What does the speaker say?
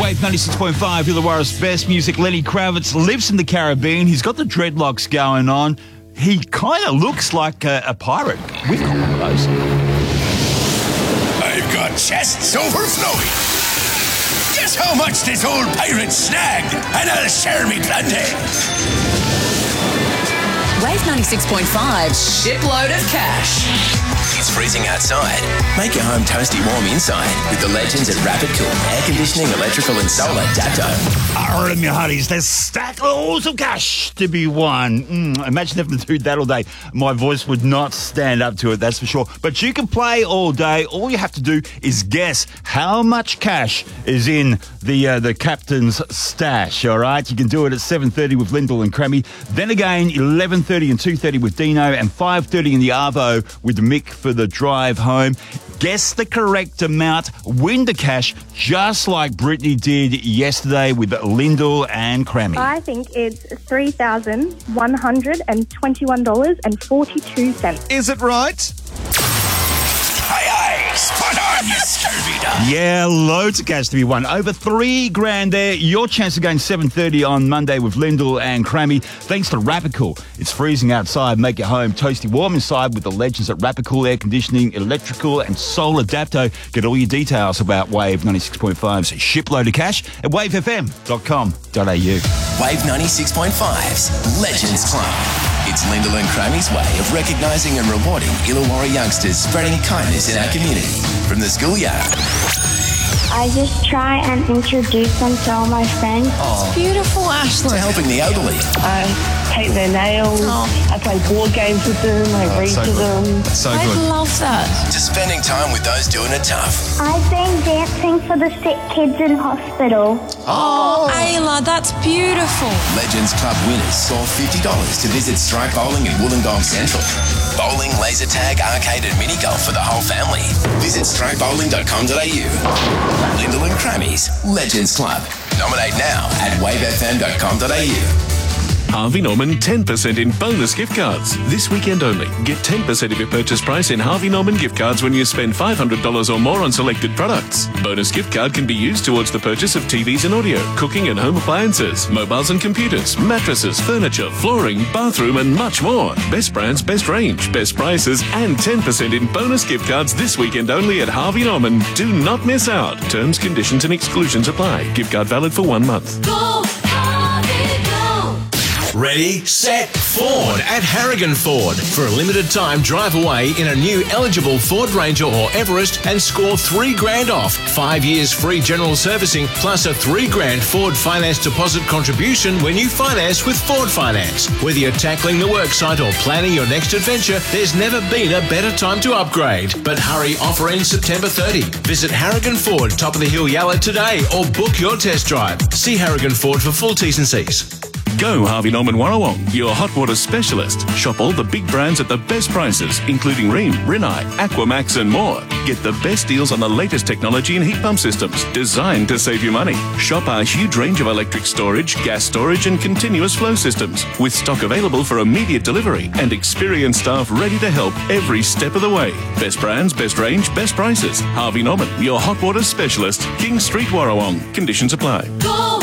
Wave 96.5, Illawarra's best music. Lenny Kravitz lives in the Caribbean. He's got the dreadlocks going on. He kind of looks like a pirate. We've got one of those. I've got chests overflowing. Guess how much this old pirate snagged, and I'll share me plenty. Wave 96.5, shipload of cash. It's freezing outside. Make your home toasty warm inside with the legends at Rapid Cool Air Conditioning, Electrical and Solar Dapto. All right, my hearties, there's stack loads of cash to be won. Imagine having to do that all day. My voice would not stand up to it, that's for sure. But you can play all day. All you have to do is guess how much cash is in the captain's stash, all right? You can do it at 7:30 with Lyndall and Crammy. Then again, 11:30 and 2:30 with Dino, and 5:30 in the Arvo with Mick for the drive home. Guess the correct amount, win the cash, just like Brittany did yesterday with Lyndall and Crammy. I think it's $3,121.42. Is it right? Aye, aye, spot on, you scurvy dog. Yeah, loads of cash to be won. Over $3,000 there. Your chance of going 7:30 on Monday with Lyndall and Crammy. Thanks to Rapicool. It's freezing outside. Make your home toasty warm inside with the legends at Rapicool Air Conditioning, Electrical and Solar Dapto. Get all your details about Wave 96.5's shipload of cash at wavefm.com.au. Wave 96.5's Legends Club. It's Lyndall and Crammy's way of recognising and rewarding Illawarra youngsters spreading kindness in our community. From the schoolyard. I just try and introduce them to all my friends. Oh, Beautiful, Ashley. to helping the elderly. I paint their nails. I play board games with them. I read so to good. them. So I good. love that. To spending time with those doing it tough. I've been dancing for the sick kids in hospital. Oh, Ayla, that's beautiful. Legends Club winners score $50 to visit Strike Bowling in Wollongong Central. Bowling, laser tag, arcade and mini golf for the whole family. Visit strikebowling.com.au. Lyndall and Crammy's Legends Club. Nominate now at wavefm.com.au. Harvey Norman 10% in bonus gift cards. This weekend only. Get 10% of your purchase price in Harvey Norman gift cards when you spend $500 or more on selected products. Bonus gift card can be used towards the purchase of TVs and audio, cooking and home appliances, mobiles and computers, mattresses, furniture, flooring, bathroom and much more. Best brands, best range, best prices and 10% in bonus gift cards this weekend only at Harvey Norman. Do not miss out. Terms, conditions and exclusions apply. Gift card valid for 1 month. Go, Harvey, go. Ready, set, Ford at Harrigan Ford. For a limited time, drive away in a new eligible Ford Ranger or Everest and score $3,000 off. 5 years free general servicing plus a $3,000 Ford finance deposit contribution when you finance with Ford Finance. Whether you're tackling the worksite or planning your next adventure, there's never been a better time to upgrade. But hurry, offer ends September 30. Visit Harrigan Ford, top of the hill Yalla today or book your test drive. See Harrigan Ford for full T's and C's. Go Harvey Norman Warrawong, your hot water specialist. Shop all the big brands at the best prices, including Rheem, Rinnai, Aquamax and more. Get the best deals on the latest technology and heat pump systems, designed to save you money. Shop our huge range of electric storage, gas storage and continuous flow systems, with stock available for immediate delivery and experienced staff ready to help every step of the way. Best brands, best range, best prices. Harvey Norman, your hot water specialist. King Street Warrawong. Conditions apply. Go,